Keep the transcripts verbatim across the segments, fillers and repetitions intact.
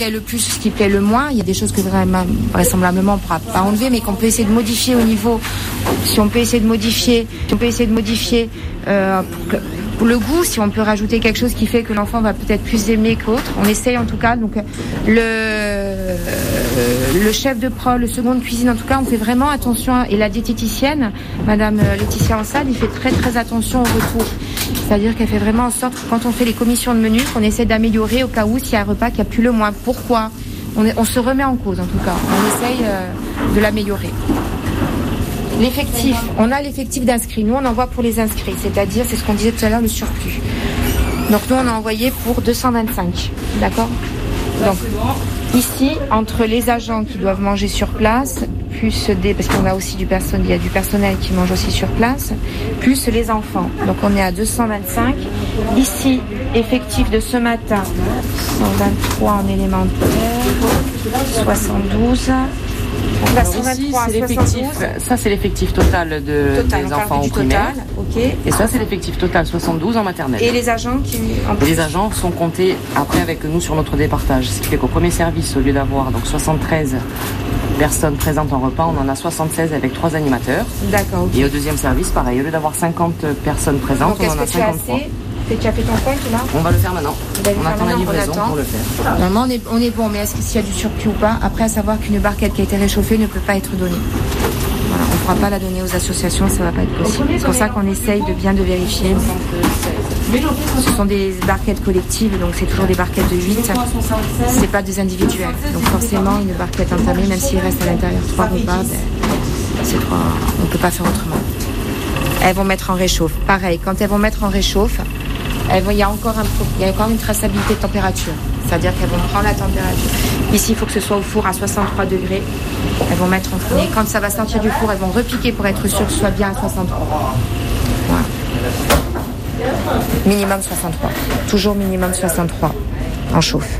plaît le plus, ce qui plaît le moins. Il y a des choses que vraiment, vraisemblablement on ne pourra pas enlever, mais qu'on peut essayer de modifier au niveau. Si on peut essayer de modifier, si on peut essayer de modifier euh, pour, que, pour le goût, si on peut rajouter quelque chose qui fait que l'enfant va peut-être plus aimer qu'autre. On essaye en tout cas. Donc le euh, le chef de pro, le second de cuisine, en tout cas, on fait vraiment attention. Et la diététicienne, Madame Laetitia Ansad, il fait très très attention au retour. C'est-à-dire qu'elle fait vraiment en sorte que quand on fait les commissions de menu, qu'on essaie d'améliorer au cas où s'il y a un repas qui a plus le moins. Pourquoi ? on, est, on se remet en cause en tout cas. On essaye euh, de l'améliorer. L'effectif, on a l'effectif d'inscrits. Nous, on envoie pour les inscrits, c'est-à-dire, c'est ce qu'on disait tout à l'heure, le surplus. Donc nous, on a envoyé pour deux cent vingt-cinq, d'accord ? Donc ici, entre les agents qui doivent manger sur place, plus des, parce qu'on a aussi du personnel, il y a du personnel qui mange aussi sur place, plus les enfants. Donc on est à deux cent vingt-cinq. Ici, effectif de ce matin, cent vingt-trois en élémentaire, soixante-douze. Alors ici, c'est l'effectif, ça c'est l'effectif total de, total, des enfants au primaire. Total, okay. Et ça c'est l'effectif total, soixante-douze en maternelle. Et les agents qui... En les agents sont comptés après avec nous sur notre départage. Ce qui fait qu'au premier service, au lieu d'avoir donc soixante-treize personnes présentes en repas, on en a soixante-seize avec trois animateurs. D'accord. Okay. Et au deuxième service, pareil, au lieu d'avoir cinquante personnes présentes, donc, on en a cinquante-trois. Tu as fait ton compte là ? On va le faire maintenant. On attend la livraison pour le faire. Normalement on est, on est bon, mais est-ce qu'il y a du surplus ou pas ? Après, à savoir qu'une barquette qui a été réchauffée ne peut pas être donnée. Voilà, on ne pourra pas la donner aux associations, ça ne va pas être possible. C'est pour ça qu'on essaye de bien de vérifier. Ce sont des barquettes collectives, donc c'est toujours des barquettes de huit. C'est pas des individuels. Donc forcément, une barquette entamée, même s'il reste à l'intérieur trois repas, ben, c'est trois... on ne peut pas faire autrement. Elles vont mettre en réchauffe. Pareil, quand elles vont mettre en réchauffe, elles vont, il y a encore un, il y a encore une traçabilité de température. C'est-à-dire qu'elles vont prendre la température. Ici, il faut que ce soit au four à soixante-trois degrés. Elles vont mettre en four. Et quand ça va sortir du four, elles vont repiquer pour être sûr que ce soit bien à soixante-trois. Voilà. Minimum soixante-trois. Toujours minimum soixante-trois en chauffe.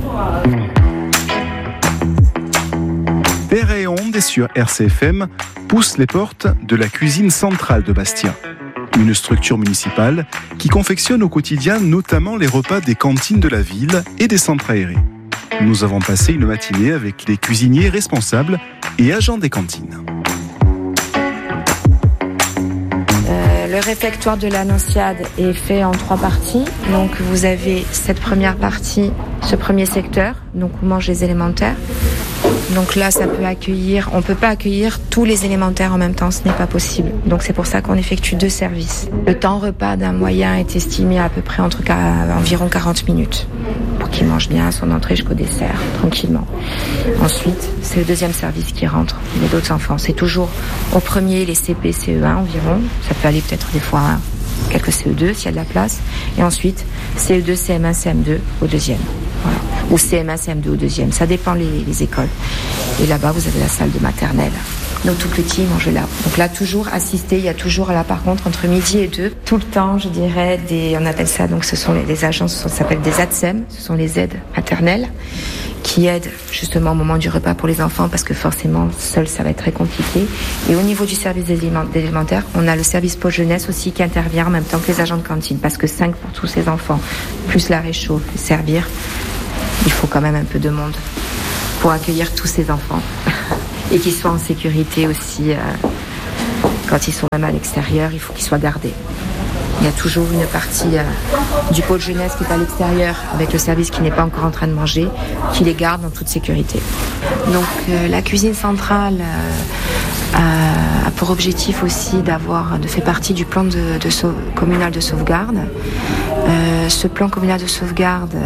Père et Onde sur R C F M pousse les portes de la cuisine centrale de Bastia. Une structure municipale qui confectionne au quotidien notamment les repas des cantines de la ville et des centres aérés. Nous avons passé une matinée avec les cuisiniers responsables et agents des cantines. Euh, le réfectoire de l'Annonciade est fait en trois parties. Donc vous avez cette première partie, ce premier secteur, donc où mangent les élémentaires. Donc là, ça peut accueillir, on ne peut pas accueillir tous les élémentaires en même temps, ce n'est pas possible. Donc c'est pour ça qu'on effectue deux services. Le temps repas d'un moyen est estimé à peu près entre à environ quarante minutes pour qu'il mange bien son entrée jusqu'au dessert, tranquillement. Ensuite, c'est le deuxième service qui rentre, les d'autres enfants. C'est toujours au premier les C P, C E un environ. Ça peut aller peut-être des fois hein, quelques C E deux s'il y a de la place. Et ensuite, C E deux, C M un, C M deux au deuxième. Voilà. Ou C M un, C M deux au deuxième. Ça dépend les, les écoles. Et là-bas, vous avez la salle de maternelle. Nos tout petits mangent là. Donc là, toujours assisté. Il y a toujours là, par contre, entre midi et deux, tout le temps, je dirais, des, on appelle ça, donc ce sont les, les agences, ça s'appelle des A T S E M. Ce sont les aides maternelles qui aident justement au moment du repas pour les enfants parce que forcément, seul, ça va être très compliqué. Et au niveau du service des élémentaires, on a le service pôle jeunesse aussi qui intervient en même temps que les agents de cantine parce que cinq pour tous ces enfants, plus la réchauffe, servir, il faut quand même un peu de monde pour accueillir tous ces enfants et qu'ils soient en sécurité aussi. Euh, quand ils sont même à l'extérieur, il faut qu'ils soient gardés. Il y a toujours une partie euh, du pôle jeunesse qui est à l'extérieur avec le service qui n'est pas encore en train de manger, qui les garde en toute sécurité. Donc euh, la cuisine centrale euh, a, a pour objectif aussi d'avoir, de faire partie du plan de, de sau- communal de sauvegarde. Euh, ce plan communal de sauvegarde,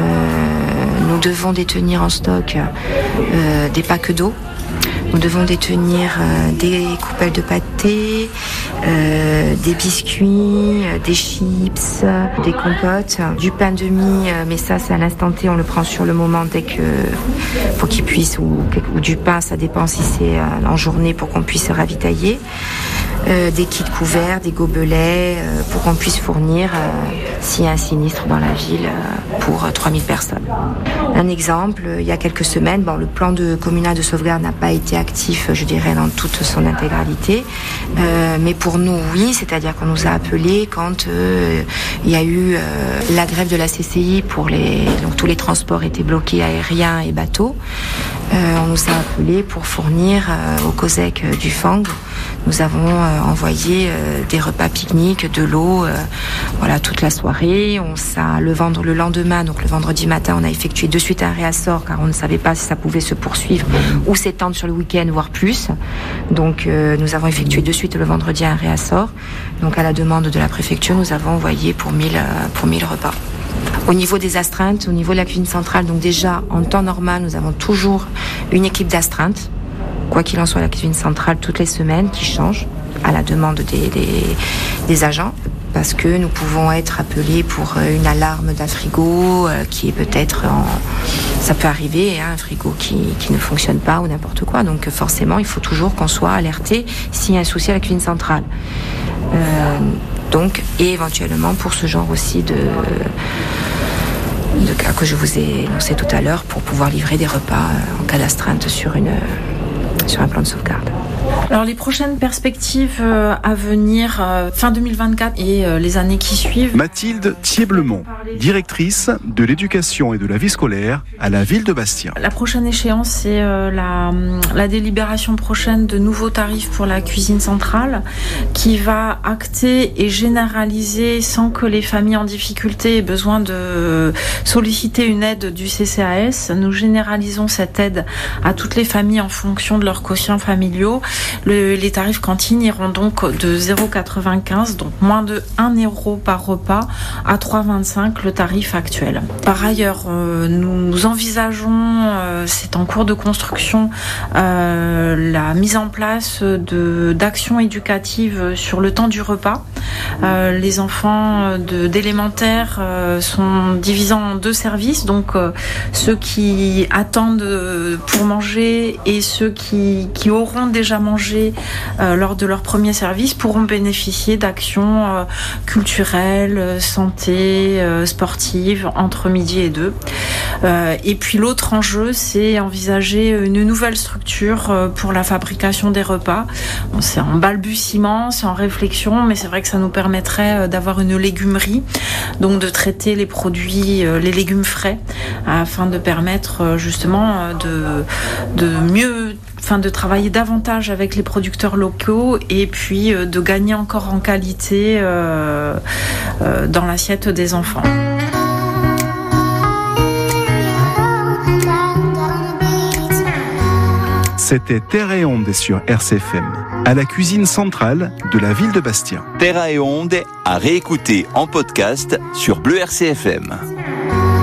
euh, nous devons détenir en stock euh, des packs d'eau. Nous devons détenir euh, des coupelles de pâté, euh, des biscuits, euh, des chips, euh, des compotes, du pain de mie, euh, mais ça c'est à l'instant T, on le prend sur le moment dès que pour qu'ils puissent, ou, ou du pain, ça dépend si c'est euh, en journée pour qu'on puisse se ravitailler. euh, des kits couverts, des gobelets, euh, pour qu'on puisse fournir euh, s'il y a un sinistre dans la ville euh, pour euh, trois mille personnes. Un exemple, il y a quelques semaines, bon, le plan de communal de sauvegarde n'a pas été actif, je dirais, dans toute son intégralité, euh, mais pour nous, oui, c'est-à-dire qu'on nous a appelés quand euh, il y a eu euh, la grève de la C C I pour les, donc tous les transports étaient bloqués, aériens et bateaux. Euh, on nous a appelés pour fournir euh, au COSEC euh, du Fang. Nous avons euh, envoyé euh, des repas pique-nique, de l'eau, euh, voilà, toute la soirée. On ça, le, vendre, le lendemain, donc le vendredi matin, on a effectué de suite un réassort car on ne savait pas si ça pouvait se poursuivre ou s'étendre sur le week-end, voire plus. Donc euh, nous avons effectué de suite le vendredi un réassort. Donc à la demande de la préfecture, nous avons envoyé pour mille, euh, pour mille repas. Au niveau des astreintes, au niveau de la cuisine centrale, donc déjà en temps normal, nous avons toujours une équipe d'astreintes. Quoi qu'il en soit, la cuisine centrale toutes les semaines qui change à la demande des, des, des agents. Parce que nous pouvons être appelés pour une alarme d'un frigo euh, qui est peut-être en... Ça peut arriver, hein, un frigo qui, qui ne fonctionne pas ou n'importe quoi. Donc forcément, il faut toujours qu'on soit alerté s'il y a un souci à la cuisine centrale. Euh, donc, et éventuellement pour ce genre aussi de... de cas que je vous ai énoncé tout à l'heure pour pouvoir livrer des repas en cas d'astreinte sur, une, sur un plan de sauvegarde. Alors les prochaines perspectives euh, à venir, euh, fin deux mille vingt-quatre et euh, les années qui suivent. Mathilde Thieblemont, directrice de l'éducation et de la vie scolaire à la ville de Bastia. La prochaine échéance, c'est euh, la, la délibération prochaine de nouveaux tarifs pour la cuisine centrale qui va acter et généraliser sans que les familles en difficulté aient besoin de solliciter une aide du C C A S. Nous généralisons cette aide à toutes les familles en fonction de leurs quotients familiaux. Le, les tarifs cantines iront donc de zéro virgule quatre-vingt-quinze, donc moins de un euro par repas, à trois virgule vingt-cinq le tarif actuel. Par ailleurs, euh, nous envisageons, euh, c'est en cours de construction, euh, la mise en place de, d'actions éducatives sur le temps du repas. Euh, les enfants de, d'élémentaire euh, sont divisés en deux services, donc euh, ceux qui attendent pour manger et ceux qui, qui auront déjà mangé euh, lors de leur premier service pourront bénéficier d'actions euh, culturelles, santé, euh, sportives entre midi et deux. Euh, et puis l'autre enjeu, c'est envisager une nouvelle structure euh, pour la fabrication des repas. Bon, c'est en balbutiement, c'est en réflexion, mais c'est vrai que ça nous permettrait euh, d'avoir une légumerie, donc de traiter les produits, euh, les légumes frais, afin de permettre euh, justement euh, de, de mieux Enfin, de travailler davantage avec les producteurs locaux et puis euh, de gagner encore en qualité euh, euh, dans l'assiette des enfants. C'était Terre et Onde sur R C F M, à la cuisine centrale de la ville de Bastia. Terre et Onde à réécouter en podcast sur Bleu R C F M.